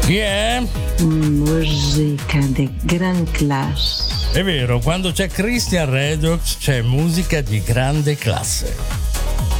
Chi è? Musica di gran classe. È vero, quando c'è Christian Redux c'è musica di grande classe.